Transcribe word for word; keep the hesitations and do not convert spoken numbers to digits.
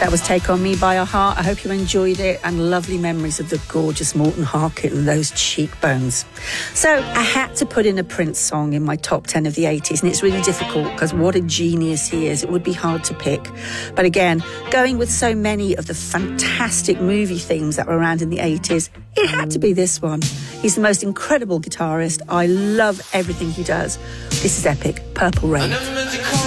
That was Take On Me by a-ha. I hope you enjoyed it, and lovely memories of the gorgeous Morten Harket and those cheekbones. So I had to put in a Prince song in my top ten of the eighties, and it's really difficult because what a genius he is. It would be hard to pick. But again, going with so many of the fantastic movie themes that were around in the eighties, it had to be this one. He's the most incredible guitarist. I love everything he does. This is epic. Purple Rain.